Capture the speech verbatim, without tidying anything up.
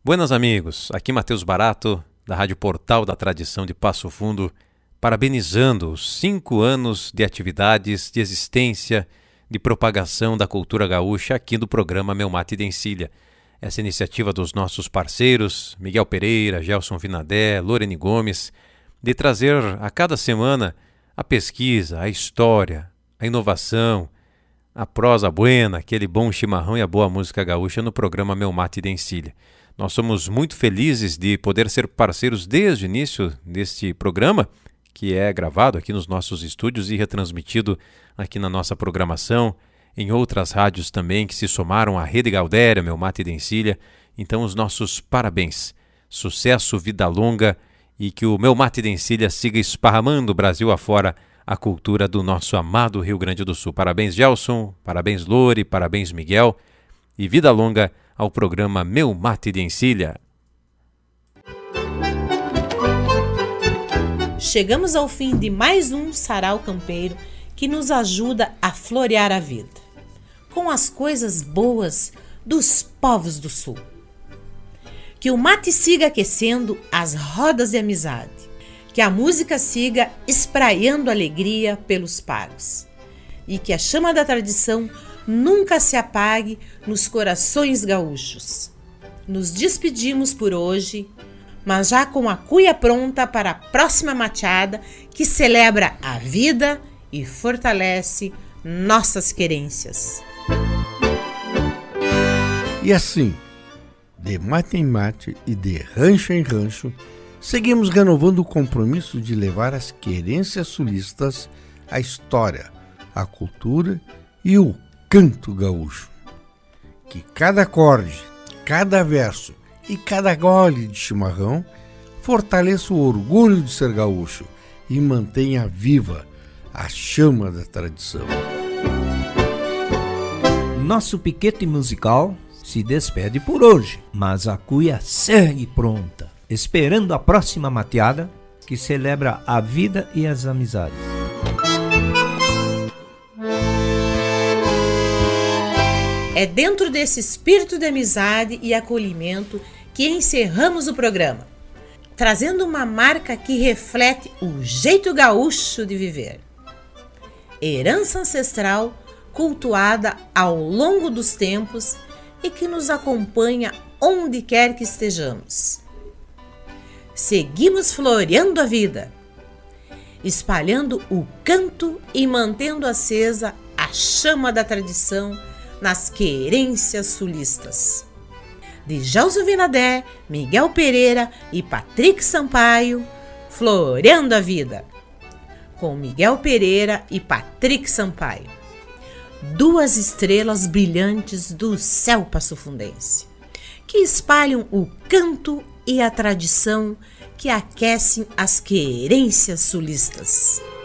Buenas amigos, aqui Matheus Barato, da Rádio Portal da Tradição de Passo Fundo, parabenizando os cinco anos de atividades, de existência, de propagação da cultura gaúcha aqui do programa Meu Mate de Encilha. Essa iniciativa dos nossos parceiros, Miguel Pereira, Gelson Vinadé, Lorene Gomes, de trazer a cada semana a pesquisa, a história, a inovação, a prosa buena, aquele bom chimarrão e a boa música gaúcha no programa Meu Mate de Encilha. Nós somos muito felizes de poder ser parceiros desde o início deste programa, que é gravado aqui nos nossos estúdios e retransmitido aqui na nossa programação, em outras rádios também que se somaram à Rede Galdéria, Meu Mate de Encilha. Então os nossos parabéns, sucesso, vida longa e que o Meu Mate de Encilha siga esparramando o Brasil afora a cultura do nosso amado Rio Grande do Sul. Parabéns Gelson, parabéns Lore, parabéns Miguel e vida longa ao programa Meu Mate de Encilha. Chegamos ao fim de mais um sarau campeiro que nos ajuda a florear a vida, com as coisas boas dos povos do Sul. Que o mate siga aquecendo as rodas de amizade, que a música siga espraiando alegria pelos pagos e que a chama da tradição nunca se apague nos corações gaúchos. Nos despedimos por hoje, mas já com a cuia pronta para a próxima mateada que celebra a vida e fortalece nossas querências. E assim, de mate em mate e de rancho em rancho, seguimos renovando o compromisso de levar as querências sulistas, a história, a cultura e o canto gaúcho. Que cada acorde, cada verso e cada gole de chimarrão fortaleça o orgulho de ser gaúcho e mantenha viva a chama da tradição. Nosso piquete musical se despede por hoje, mas a cuia segue pronta, esperando a próxima mateada que celebra a vida e as amizades. É dentro desse espírito de amizade e acolhimento que encerramos o programa, trazendo uma marca que reflete o jeito gaúcho de viver. Herança ancestral cultuada ao longo dos tempos e que nos acompanha onde quer que estejamos. Seguimos floreando a vida, espalhando o canto e mantendo acesa a chama da tradição nas querências sulistas. De Gelson Vinadé, Miguel Pereira e Patrick Sampaio, floreando a vida. Com Miguel Pereira e Patrick Sampaio, duas estrelas brilhantes do céu passofundense, que espalham o canto e a tradição que aquecem as querências sulistas.